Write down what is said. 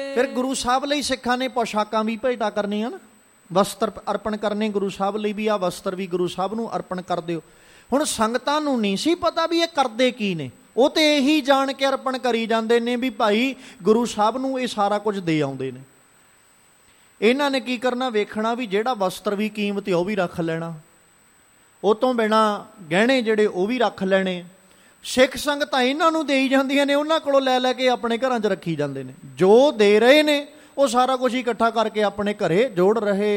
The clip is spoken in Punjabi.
ਫਿਰ ਗੁਰੂ ਸਾਹਿਬ ਲਈ ਸਿੱਖਾਂ ਨੇ ਪੋਸ਼ਾਕਾਂ ਵੀ ਭੇਟਾ ਕਰਨੀਆਂ ਨਾ, ਵਸਤਰ ਅਰਪਣ ਕਰਨੇ ਗੁਰੂ ਸਾਹਿਬ ਲਈ ਵੀ। ਆਹ ਵਸਤਰ ਵੀ ਗੁਰੂ ਸਾਹਿਬ ਨੂੰ ਅਰਪਣ ਕਰ ਦਿਓ। ਹੁਣ ਸੰਗਤਾਂ ਨੂੰ ਨਹੀਂ ਸੀ ਪਤਾ ਵੀ ਇਹ ਕਰਦੇ ਕੀ ਨੇ, ਉਹ ਤਾਂ ਇਹੀ ਜਾਣ ਕੇ ਅਰਪਣ ਕਰੀ ਜਾਂਦੇ ਨੇ ਵੀ ਭਾਈ ਗੁਰੂ ਸਾਹਿਬ ਨੂੰ ਇਹ ਸਾਰਾ ਕੁਝ ਦੇ ਆਉਂਦੇ ਨੇ। ਇਹਨਾਂ ਨੇ ਕੀ ਕਰਨਾ, ਵੇਖਣਾ ਵੀ ਜਿਹੜਾ ਵਸਤਰ ਵੀ ਕੀਮਤੀ ਉਹ ਵੀ ਰੱਖ ਲੈਣਾ, ਉਹ ਤੋਂ ਬਿਨਾਂ ਗਹਿਣੇ ਜਿਹੜੇ ਉਹ ਵੀ ਰੱਖ ਲੈਣੇ। ਸਿੱਖ ਸੰਗਤਾਂ ਇਹਨਾਂ ਨੂੰ ਦੇਈ ਜਾਂਦੀਆਂ ਨੇ, ਉਹਨਾਂ ਕੋਲੋਂ ਲੈ ਲੈ ਕੇ ਆਪਣੇ ਘਰਾਂ 'ਚ ਰੱਖੀ ਜਾਂਦੇ ਨੇ। ਜੋ ਦੇ ਰਹੇ ਨੇ ਉਹ ਸਾਰਾ ਕੁਝ ਇਕੱਠਾ ਕਰਕੇ ਆਪਣੇ ਘਰੇ ਜੋੜ ਰਹੇ